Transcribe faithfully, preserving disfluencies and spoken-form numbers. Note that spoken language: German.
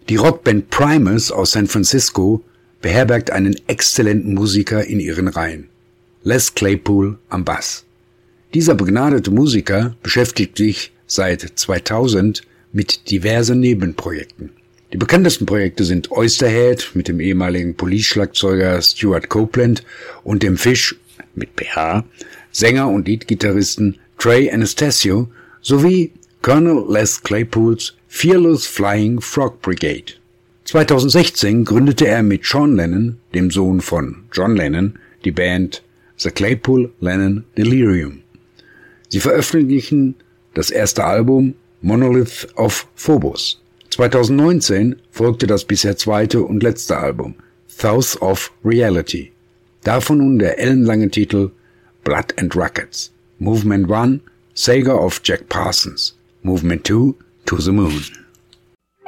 Die Rockband Primus aus San Francisco beherbergt einen exzellenten Musiker in ihren Reihen, Les Claypool am Bass. Dieser begnadete Musiker beschäftigt sich seit zweitausend mit diversen Nebenprojekten. Die bekanntesten Projekte sind Oysterhead mit dem ehemaligen Police-Schlagzeuger Stuart Copeland und dem Fish mit P H, Sänger und Leadgitarristen Trey Anastasio sowie Colonel Les Claypools Fearless Flying Frog Brigade. zweitausendsechzehn gründete er mit Sean Lennon, dem Sohn von John Lennon, die Band The Claypool-Lennon Delirium. Sie veröffentlichen das erste Album Monolith of Phobos. zweitausendneunzehn folgte das bisher zweite und letzte Album Thoughts of Reality. Davon nun der ellenlange Titel Blood and Rockets. Movement one, Saga of Jack Parsons. Movement two, To the Moon.